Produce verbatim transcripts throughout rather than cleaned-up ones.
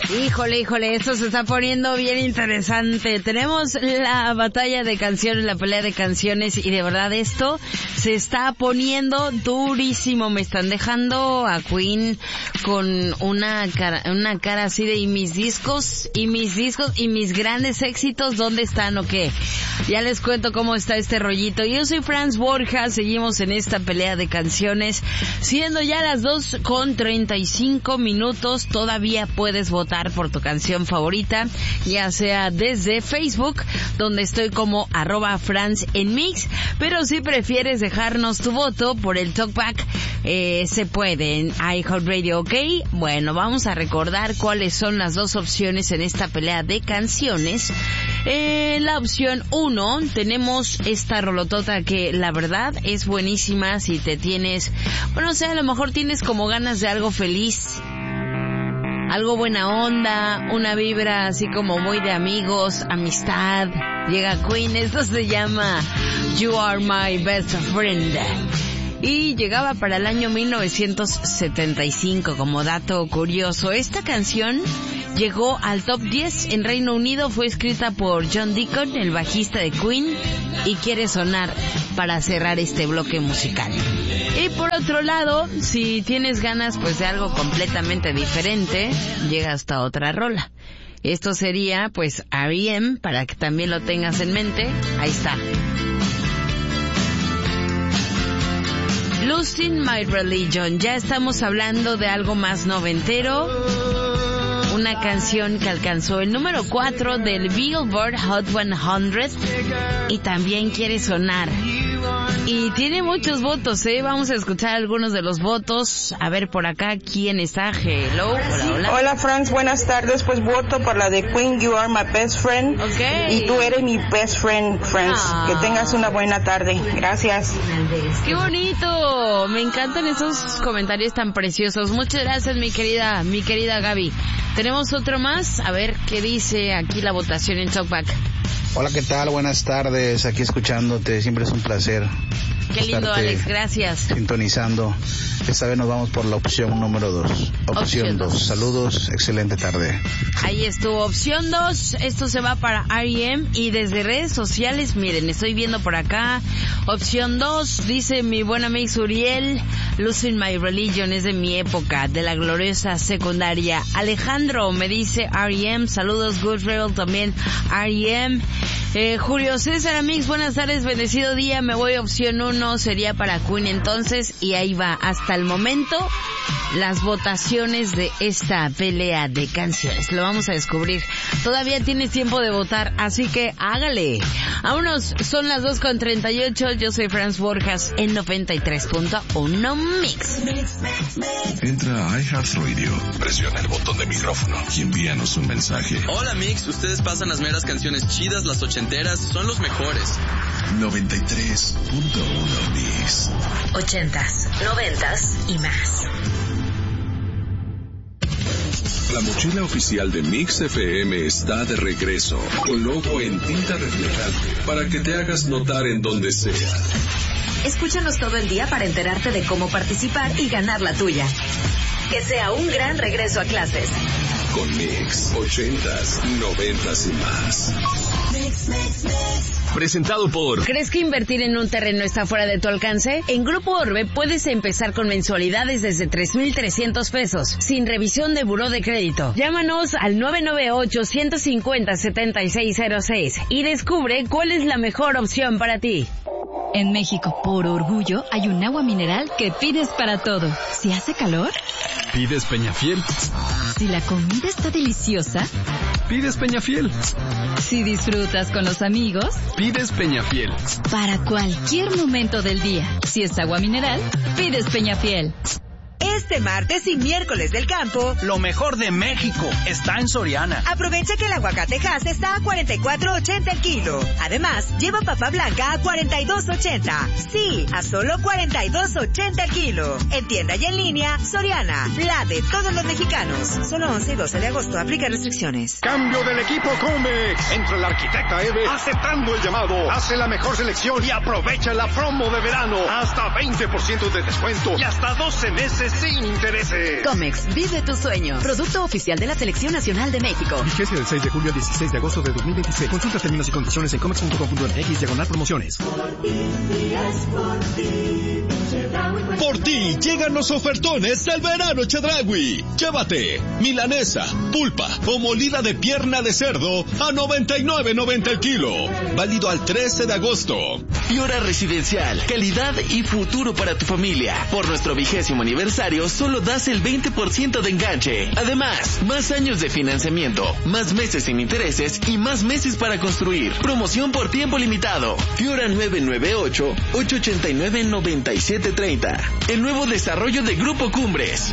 Híjole, híjole, esto se está poniendo bien interesante. Tenemos la batalla de canciones, la pelea de canciones, y de verdad esto se está poniendo durísimo. Me están dejando a Queen con una cara, una cara así de, ¿y mis discos? ¿Y mis discos? ¿Y mis grandes éxitos? ¿Dónde están o qué? Ya les cuento cómo está este rollito. Yo soy Franz Borja, seguimos en esta pelea de canciones, siendo ya las dos con treinta y cinco minutos. Todavía puedes votar por tu canción favorita, ya sea desde Facebook, donde estoy como arroba Franz en Mix, pero si prefieres dejarnos tu voto por el Talkback, eh, se puede en iHeartRadio, ¿ok? Bueno, vamos a recordar cuáles son las dos opciones en esta pelea de canciones. Eh, la opción uno, tenemos esta rolotota que la verdad es buenísima si te tienes, bueno, o sea, a lo mejor tienes como ganas de algo feliz, algo buena onda, una vibra así como muy de amigos, amistad. Llega Queen, esto se llama You Are My Best Friend. Y llegaba para el año mil novecientos setenta y cinco, como dato curioso. Esta canción llegó al top diez en Reino Unido, fue escrita por John Deacon, el bajista de Queen, y quiere sonar para cerrar este bloque musical. Y por otro lado, si tienes ganas pues de algo completamente diferente, llega hasta otra rola. Esto sería pues R E M, para que también lo tengas en mente. Ahí está. Losing My Religion. Ya estamos hablando de algo más noventero. Una canción que alcanzó el número cuatro del Billboard Hot cien y también quiere sonar. Y tiene muchos votos, ¿eh? Vamos a escuchar algunos de los votos. A ver por acá, ¿quién está? Hello, hola, hola. Hola, Franz, buenas tardes. Pues voto por la de Queen, You Are My Best Friend. Okay. Y tú eres mi best friend, Franz. Ah. Que tengas una buena tarde. Gracias. ¡Qué bonito! Me encantan esos comentarios tan preciosos. Muchas gracias, mi querida, mi querida Gaby. Tenemos otro más. A ver qué dice aquí la votación en Talkback. Hola, ¿qué tal? Buenas tardes. Aquí escuchándote. Siempre es un placer. Qué lindo, Alex. Gracias. Sintonizando. Esta vez nos vamos por la opción número dos. Opción dos. Saludos. Excelente tarde. Ahí estuvo. Opción dos. Esto se va para R E M. Y desde redes sociales, miren, estoy viendo por acá. Opción dos. Dice mi buen amigo Uriel. Losing My Religion es de mi época, de la gloriosa secundaria. Alejandro me dice R E M. Saludos. Good Rebel también. R E M. Eh, Julio César Amix, buenas tardes, bendecido día. Me voy a opción uno, sería para Queen entonces. Y ahí va, hasta el momento, las votaciones de esta pelea de canciones. Lo vamos a descubrir. Todavía tienes tiempo de votar, así que hágale. Vámonos, son las dos con treinta y ocho. Yo soy Franz Borjas en noventa y tres punto uno Mix. Entra a iHeartRadio, presiona el botón de micrófono y envíanos un mensaje. Hola Mix, ustedes pasan las meras canciones chidas, las ochenteras, son los mejores. noventa y tres punto uno Mix. Ochentas, noventas y más. La mochila oficial de Mix F M está de regreso, con logo en tinta reflejante, para que te hagas notar en donde sea. Escúchanos todo el día para enterarte de cómo participar y ganar la tuya. Que sea un gran regreso a clases. Con Mix, ochentas, noventas y más. Mix, mix, mix. Presentado por... ¿Crees que invertir en un terreno está fuera de tu alcance? En Grupo Orbe puedes empezar con mensualidades desde tres mil trescientos pesos, sin revisión de buró de crédito. Llámanos al nueve nueve ocho, uno cinco cero, siete seis cero seis y descubre cuál es la mejor opción para ti. En México, por orgullo, hay un agua mineral que pides para todo. Si hace calor, pides Peñafiel. Si la comida está deliciosa, pides Peñafiel. Si disfrutas con los amigos, pides Peñafiel. Para cualquier momento del día, si es agua mineral, pides Peñafiel. Este martes y miércoles del campo, lo mejor de México está en Soriana. Aprovecha que el aguacate Hass está a cuarenta y cuatro ochenta el kilo. Además, lleva papa blanca a cuarenta y dos ochenta. Sí, a solo cuarenta y dos ochenta el kilo. En tienda y en línea, Soriana, la de todos los mexicanos. Solo once y doce de agosto, aplica restricciones. Cambio del equipo Comex. Entra la arquitecta Eve aceptando el llamado. Hace la mejor selección y aprovecha la promo de verano. Hasta veinte por ciento de descuento y hasta doce meses sin intereses. Comex, vive tu sueño. Producto oficial de la Selección Nacional de México. Vigencia del seis de julio al dieciséis de agosto de dos mil veintiséis. Consulta términos y condiciones en comex punto com punto m x diagonal promociones. Por ti llegan los ofertones del verano Chedraui. Llévate milanesa, pulpa o molida de pierna de cerdo a noventa y nueve noventa el kilo. Válido al trece de agosto. Fiora Residencial, calidad y futuro para tu familia. Por nuestro vigésimo aniversario solo das el veinte por ciento de enganche. Además, más años de financiamiento, más meses sin intereses y más meses para construir. Promoción por tiempo limitado. Fiora nueve nueve ocho, ocho ocho nueve, nueve siete tres cero. El nuevo desarrollo de Grupo Cumbres.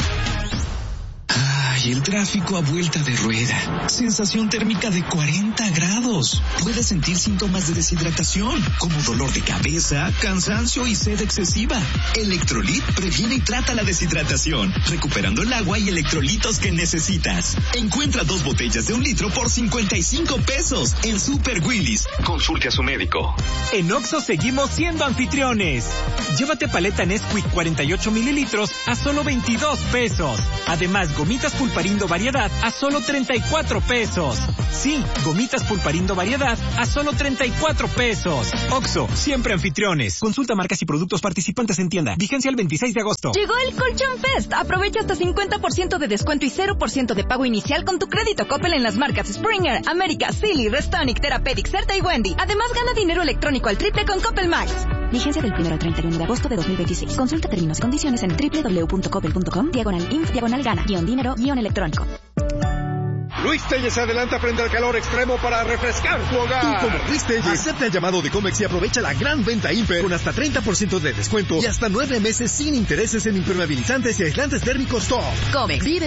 Y el tráfico a vuelta de rueda. Sensación térmica de cuarenta grados. Puedes sentir síntomas de deshidratación, como dolor de cabeza, cansancio y sed excesiva. Electrolit previene y trata la deshidratación, recuperando el agua y electrolitos que necesitas. Encuentra dos botellas de un litro por cincuenta y cinco pesos en Super Willis. Consulte a su médico. En Oxxo seguimos siendo anfitriones. Llévate paleta Nesquik cuarenta y ocho mililitros a solo veintidós pesos. Además, gomitas Pulparindo Variedad a solo treinta y cuatro pesos. Sí, gomitas Pulparindo Variedad a solo treinta y cuatro pesos. Oxxo, siempre anfitriones. Consulta marcas y productos participantes en tienda. Vigencia el veintiséis de agosto. Llegó el Colchón Fest. Aprovecha hasta cincuenta por ciento de descuento y cero por ciento de pago inicial con tu crédito Coppel en las marcas Springer, América, Silly, Restonic, Therapeutic, Certa y Wendy. Además, gana dinero electrónico al triple con Coppel Max. Vigencia del primero al treinta y uno de agosto de dos mil veintiséis. Consulta términos y condiciones en doble u doble u doble u punto coppel punto com, diagonal inf, diagonal gana, guión dinero, guión electrónico. Luis Telles se adelanta frente al calor extremo para refrescar tu hogar. Tú como Luis Telles, acepta el llamado de Comex y aprovecha la gran venta Imper con hasta treinta por ciento de descuento y hasta nueve meses sin intereses en impermeabilizantes y aislantes térmicos Top. Comex, vive